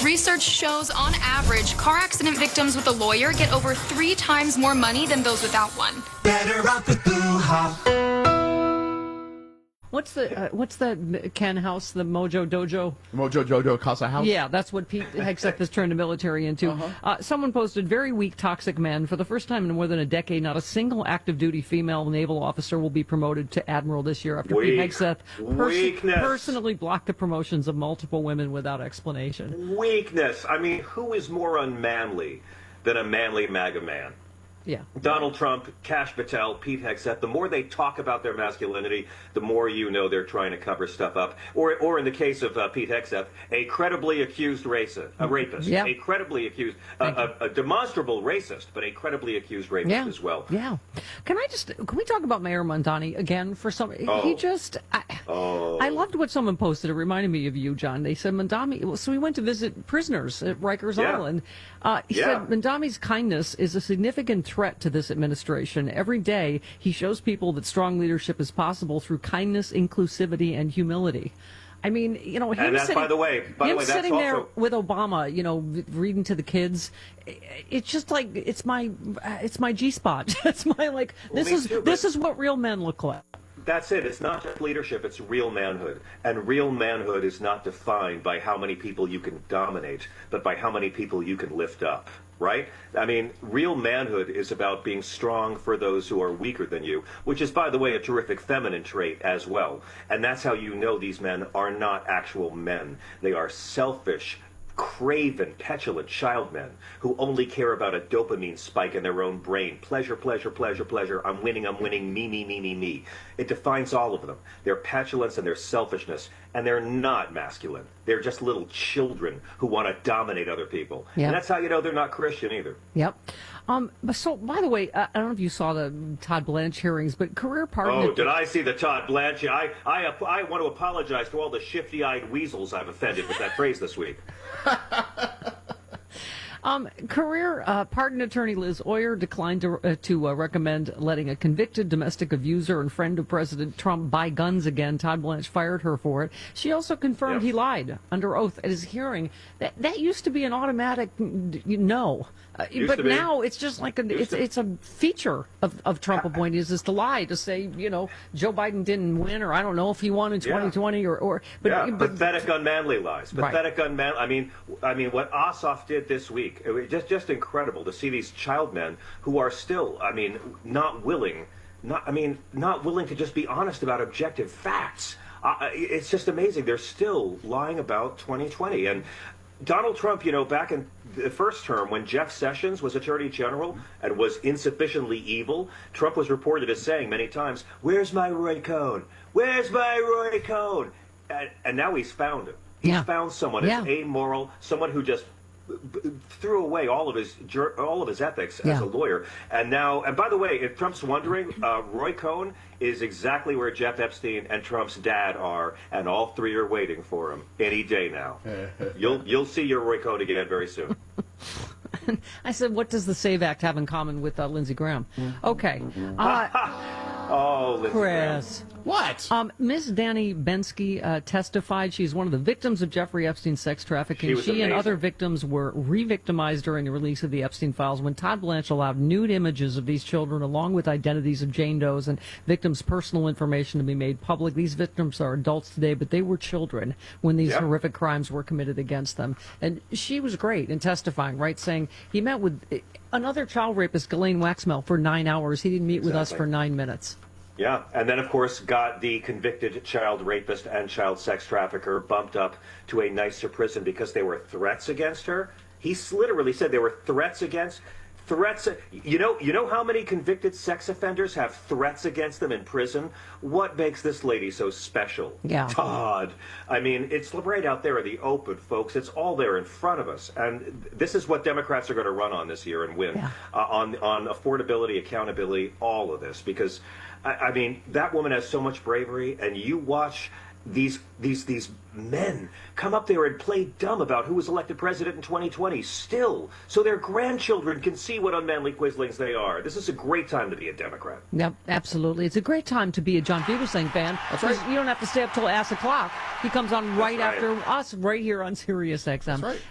Research shows, on average, car accident victims with a lawyer get over 3 times more money than those without one. Better off with Boo-ha. What's that Ken House, the Mojo Dojo? Mojo Jojo Casa House? Yeah, that's what Pete Hegseth has turned the military into. Someone posted, very weak, toxic men. For the first time in more than a decade, not a single active duty female naval officer will be promoted to admiral this year after Pete Hegseth personally blocked the promotions of multiple women without explanation. Weakness. I mean, who is more unmanly than a manly MAGA man? Yeah. Donald Trump, Kash Patel, Pete Hegseth, the more they talk about their masculinity, the more you know they're trying to cover stuff up. Or in the case of Pete Hegseth, a credibly accused rapist, a credibly accused, a demonstrable racist, but a credibly accused rapist as well. Yeah. Can we talk about Mayor Mamdani again for some, I loved what someone posted. It reminded me of you, John. They said Mamdani, so we went to visit prisoners at Rikers Island. He said Mamdani's kindness is a significant threat to this administration. Every day, he shows people that strong leadership is possible through kindness, inclusivity, and humility. I mean, you know, him sitting there with Obama, you know, reading to the kids. It's just like it's my G-spot. It's my this is what real men look like. That's it. It's not just leadership, it's real manhood. And real manhood is not defined by how many people you can dominate, but by how many people you can lift up, right? I mean, real manhood is about being strong for those who are weaker than you, which is, by the way, a terrific feminine trait as well. And that's how you know these men are not actual men. They are selfish, craven, petulant child men who only care about a dopamine spike in their own brain. Pleasure, pleasure, pleasure, pleasure. I'm winning, me, me, me, me, me. It defines all of them. Their petulance and their selfishness, and they're not masculine. They're just little children who want to dominate other people. Yep. And that's how you know they're not Christian either. Yep. So, by the way, I don't know if you saw the Todd Blanche hearings, but career partner... Oh, did I see the Todd Blanche? I want to apologize to all the shifty-eyed weasels I've offended with that phrase this week. Career pardon attorney Liz Oyer declined to recommend letting a convicted domestic abuser and friend of President Trump buy guns again. Todd Blanche fired her for it. She also confirmed he lied under oath at his hearing. That used to be an automatic no. But now it's just like it's a feature of Trump appointees is to lie, to say, you know, Joe Biden didn't win, or I don't know if he won in 2020 but pathetic unmanly lies. Pathetic unmanly. I mean what Ossoff did this week. It was just incredible to see these child men who are still, not willing to just be honest about objective facts. It's just amazing. They're still lying about 2020. And Donald Trump, you know, back in the first term when Jeff Sessions was Attorney General and was insufficiently evil, Trump was reported as saying many times, "Where's my Roy Cohn? Where's my Roy Cohn?" And now he's found him. He's found someone as amoral, someone who just threw away all of his ethics as a lawyer. And now, and by the way, if Trump's wondering, Roy Cohn is exactly where Jeff Epstein and Trump's dad are, and all three are waiting for him any day now. You'll see your Roy Cohn again very soon. I said, what does the SAVE Act have in common with Lindsey Graham? Okay. Oh, Lindsey Chris. Graham. What? Ms. Danny Bensky testified. She's one of the victims of Jeffrey Epstein's sex trafficking. She and other victims were re-victimized during the release of the Epstein files when Todd Blanche allowed nude images of these children along with identities of Jane Does and victims' personal information to be made public. These victims are adults today, but they were children when these horrific crimes were committed against them. And she was great in testifying, right, saying he met with another child rapist, Ghislaine Waxmel, for 9 hours. He didn't meet with us for 9 minutes. Yeah, and then, of course, got the convicted child rapist and child sex trafficker bumped up to a nicer prison because they were threats against her. He literally said they were threats. You know how many convicted sex offenders have threats against them in prison? What makes this lady so special? Yeah. Todd. I mean, it's right out there in the open, folks. It's all there in front of us. And this is what Democrats are going to run on this year and win. On affordability, accountability, all of this. Because, I mean, that woman has so much bravery, and you watch these men come up there and play dumb about who was elected president in 2020 still, so their grandchildren can see what unmanly quislings they are. This is a great time to be a Democrat. Yep, absolutely. It's a great time to be a John Fugelsang fan. That's right. You don't have to stay up till ass o'clock. He comes on right after us, right here on Sirius XM. That's right.